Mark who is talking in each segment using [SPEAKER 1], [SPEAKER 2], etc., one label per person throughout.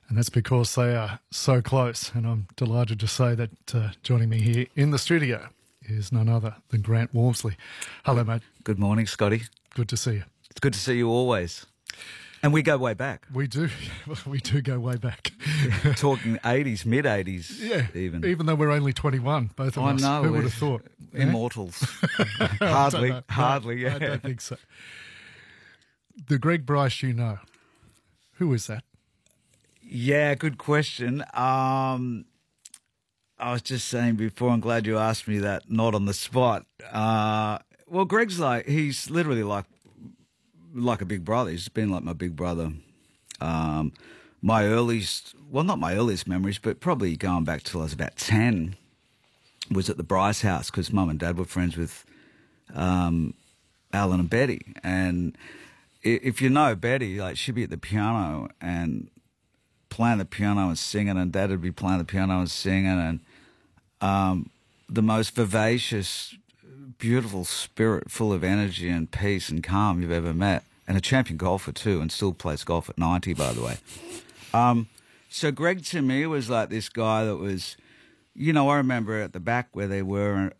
[SPEAKER 1] And that's because they are so close. And I'm delighted to say that joining me here in the studio is none other than Grant Walmsley. Hello, mate.
[SPEAKER 2] Good morning, Scotty.
[SPEAKER 1] Good to see you.
[SPEAKER 2] It's good to see you always. And we go way back.
[SPEAKER 1] We do. We do go way back.
[SPEAKER 2] Talking 80s, mid-80s.
[SPEAKER 1] Yeah.
[SPEAKER 2] Even
[SPEAKER 1] though we're only 21, both of us.
[SPEAKER 2] know.
[SPEAKER 1] Who would have thought?
[SPEAKER 2] Immortals.
[SPEAKER 1] Hardly.
[SPEAKER 2] Hardly, yeah.
[SPEAKER 1] I don't think so. The Greg Bryce you know, who is that?
[SPEAKER 2] Yeah, good question. I was just saying before, I'm glad you asked me that, not on the spot. Well, Greg's he's literally like a big brother. He's been like my big brother. My earliest, well, not my earliest memories, but probably going back till I was about 10, was at the Bryce house because Mum and Dad were friends with Alan and Betty. And if you know Betty, she'd be at the piano and playing the piano and singing, and Dad would be playing the piano and singing, and the most vivacious, beautiful spirit, full of energy and peace and calm you've ever met, and a champion golfer too, and still plays golf at 90, by the way. So Greg to me was like this guy that was, I remember at the back where they were,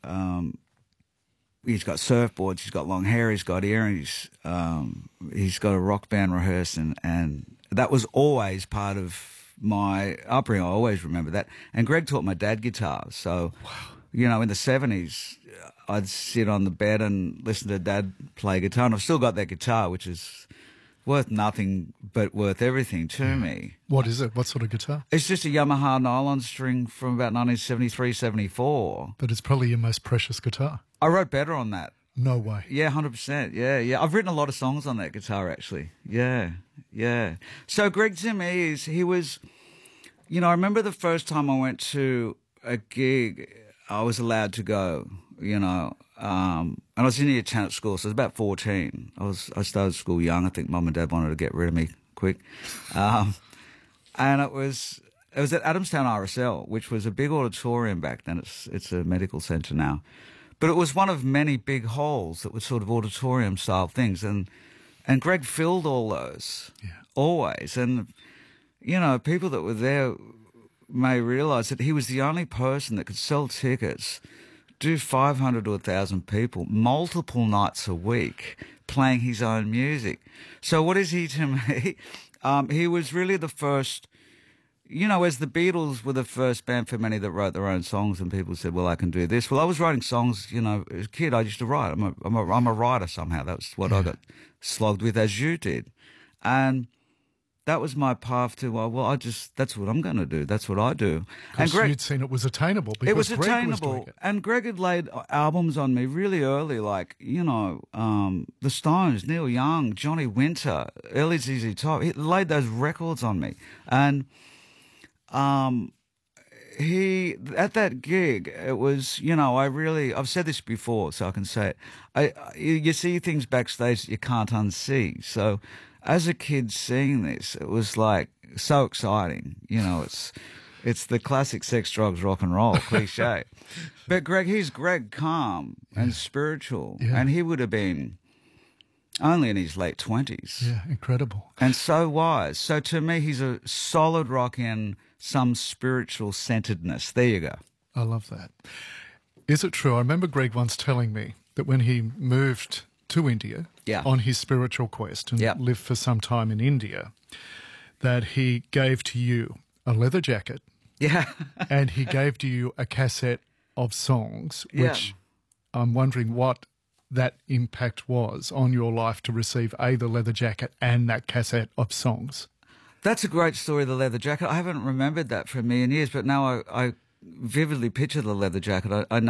[SPEAKER 2] he's got surfboards, he's got long hair, he's got earrings, he's got a rock band rehearsing, and that was always part of my upbringing. I always remember that. And Greg taught my dad guitar. So, in the 70s, I'd sit on the bed and listen to Dad play guitar. And I've still got that guitar, which is worth nothing but worth everything to me.
[SPEAKER 1] What is it? What sort of guitar?
[SPEAKER 2] It's just a Yamaha nylon string from about 1973, 74.
[SPEAKER 1] But it's probably your most precious guitar.
[SPEAKER 2] I wrote better on that.
[SPEAKER 1] No way.
[SPEAKER 2] Yeah, 100%. Yeah. I've written a lot of songs on that guitar, actually. Yeah. So Greg to me he was, I remember the first time I went to a gig, I was allowed to go, and I was in year 10 at school, so I was about 14. I started school young. I think Mum and Dad wanted to get rid of me quick. And it was at Adamstown RSL, which was a big auditorium back then. It's a medical centre now. But it was one of many big halls that were sort of auditorium-style things. And Greg filled all those, always. And, people that were there may realise that he was the only person that could sell tickets, do 500 to 1,000 people, multiple nights a week, playing his own music. So what is he to me? He was really the first... as the Beatles were the first band for many that wrote their own songs, and people said, well, I can do this. Well, I was writing songs, as a kid, I used to write. I'm a writer somehow. That's what I got slogged with, as you did. And that was my path to, that's what I'm going to do. That's what I do.
[SPEAKER 1] And Greg, you'd seen it was attainable. Because
[SPEAKER 2] it was
[SPEAKER 1] Greg
[SPEAKER 2] attainable.
[SPEAKER 1] Was doing it.
[SPEAKER 2] And Greg had laid albums on me really early, like, The Stones, Neil Young, Johnny Winter, early ZZ Top. He laid those records on me. And... he, at that gig, it was, I've said this before, so I can say it. You see things backstage that you can't unsee. So as a kid seeing this, it was like so exciting. It's the classic sex, drugs, rock and roll cliche. But he's Greg, calm and spiritual. Yeah. And he would have been only in his late 20s.
[SPEAKER 1] Yeah, incredible.
[SPEAKER 2] And so wise. So to me, he's a solid rock in some spiritual centeredness. There you go.
[SPEAKER 1] I love that. Is it true? I remember Greg once telling me that when he moved to India on his spiritual quest and lived for some time in India, that he gave to you a leather jacket.
[SPEAKER 2] Yeah.
[SPEAKER 1] And he gave to you a cassette of songs, which I'm wondering what that impact was on your life to receive the leather jacket and that cassette of songs.
[SPEAKER 2] That's a great story, the leather jacket. I haven't remembered that for a million years, but now I vividly picture the leather jacket. I know